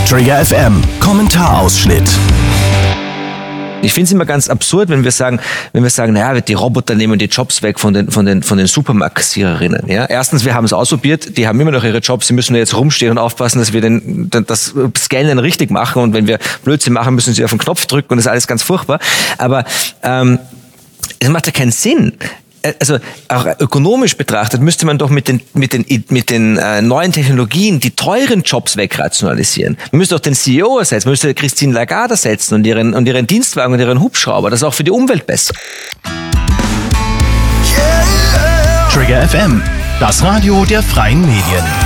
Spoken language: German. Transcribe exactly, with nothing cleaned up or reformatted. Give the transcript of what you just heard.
Trigger F M Kommentarausschnitt. Ich finde es immer ganz absurd, wenn wir sagen, wenn wir sagen, naja, die Roboter nehmen die Jobs weg von den, von den, von den Supermarktkassiererinnen. Ja? Erstens, wir haben es ausprobiert, die haben immer noch ihre Jobs, sie müssen jetzt rumstehen und aufpassen, dass wir den, das Scannen richtig machen, und wenn wir Blödsinn machen, müssen sie auf den Knopf drücken, und das ist alles ganz furchtbar. Aber ähm, es macht ja keinen Sinn. Also auch ökonomisch betrachtet müsste man doch mit den mit den mit den äh, neuen Technologien die teuren Jobs wegrationalisieren. Man müsste doch den C E O ersetzen, man müsste Christine Lagarde ersetzen und ihren und ihren Dienstwagen und ihren Hubschrauber. Das ist auch für die Umwelt besser. Trigger F M, das Radio der freien Medien.